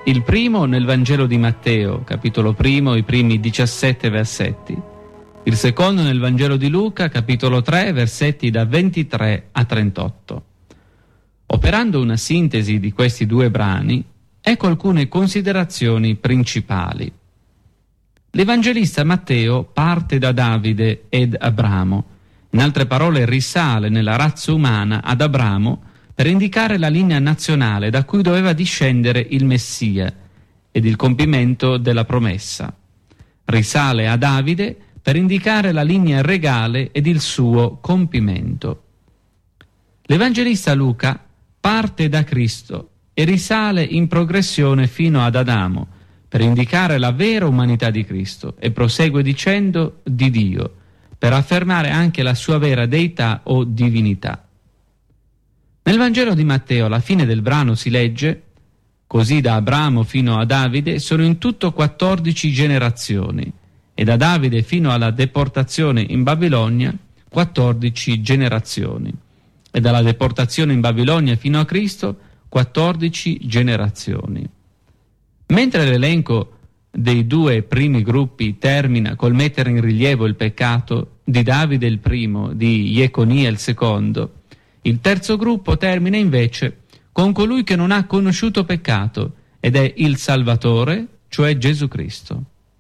Il primo nel Vangelo di Matteo, capitolo primo, i primi 17 versetti. Il secondo nel Vangelo di Luca, capitolo 3, versetti da 23 a 38. Operando una sintesi di questi due brani, ecco alcune considerazioni principali. L'Evangelista Matteo parte da Davide ed Abramo, in altre parole risale nella razza umana ad Abramo per indicare la linea nazionale da cui doveva discendere il Messia ed il compimento della promessa. Risale a Davide per indicare la linea regale ed il suo compimento. L'Evangelista Luca parte da Cristo e risale in progressione fino ad Adamo per indicare la vera umanità di Cristo e prosegue dicendo di Dio per affermare anche la sua vera deità o divinità. Nel Vangelo di Matteo, alla fine del brano si legge: così da Abramo fino a Davide sono in tutto 14 generazioni, e da Davide fino alla deportazione in Babilonia 14 generazioni, e dalla deportazione in Babilonia fino a Cristo 14 generazioni. Mentre l'elenco dei due primi gruppi termina col mettere in rilievo il peccato di Davide il primo, di Jeconia il secondo, il terzo gruppo termina invece con colui che non ha conosciuto peccato ed è il Salvatore, cioè Gesù Cristo.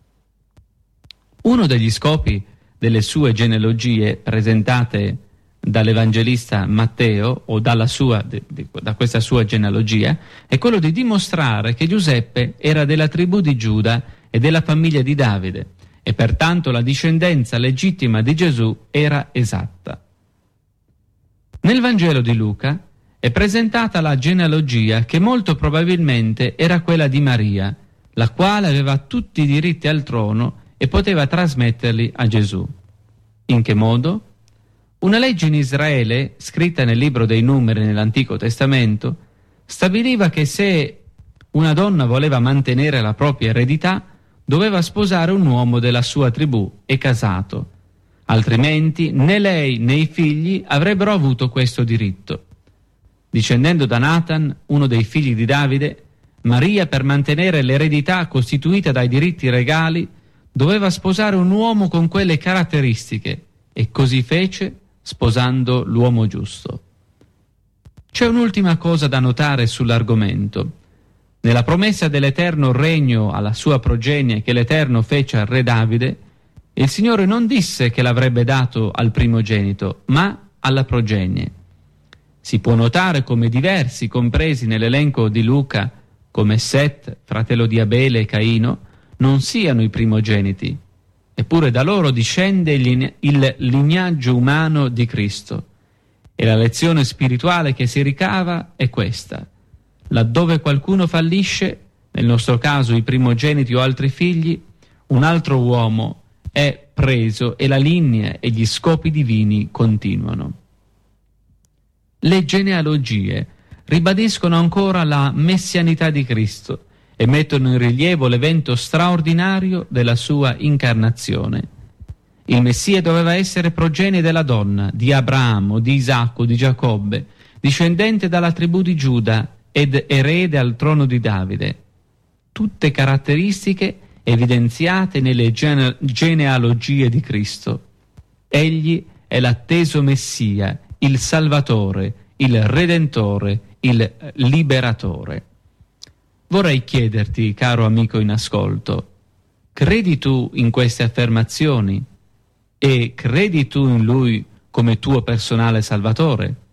Uno degli scopi delle sue genealogie presentate dall'Evangelista Matteo o da questa sua genealogia è quello di dimostrare che Giuseppe era della tribù di Giuda e della famiglia di Davide e pertanto la discendenza legittima di Gesù era esatta. Nel Vangelo di Luca è presentata la genealogia che molto probabilmente era quella di Maria, la quale aveva tutti i diritti al trono e poteva trasmetterli a Gesù. In che modo? Una legge in Israele, scritta nel libro dei Numeri nell'Antico Testamento, stabiliva che se una donna voleva mantenere la propria eredità, doveva sposare un uomo della sua tribù e casato, altrimenti né lei né i figli avrebbero avuto questo diritto. Discendendo da Natan, uno dei figli di Davide, Maria, per mantenere l'eredità costituita dai diritti regali, doveva sposare un uomo con quelle caratteristiche, e così fece, sposando l'uomo giusto. C'è un'ultima cosa da notare sull'argomento. Nella promessa dell'eterno regno alla sua progenie che l'Eterno fece al re Davide, il Signore non disse che l'avrebbe dato al primogenito, ma alla progenie. Si può notare come diversi, compresi nell'elenco di Luca, come Set, fratello di Abele e Caino, non siano i primogeniti, eppure da loro discende il lignaggio umano di Cristo. E la lezione spirituale che si ricava è questa: laddove qualcuno fallisce, nel nostro caso i primogeniti o altri figli, un altro uomo è preso e la linea e gli scopi divini continuano. Le genealogie ribadiscono ancora la messianità di Cristo e mettono in rilievo l'evento straordinario della sua incarnazione. Il Messia doveva essere progenie della donna, di Abramo, di Isacco, di Giacobbe, discendente dalla tribù di Giuda ed erede al trono di Davide. Tutte caratteristiche evidenziate nelle genealogie di Cristo. Egli è l'atteso Messia, il Salvatore, il Redentore, il Liberatore. Vorrei chiederti, caro amico in ascolto, credi tu in queste affermazioni e credi tu in Lui come tuo personale Salvatore?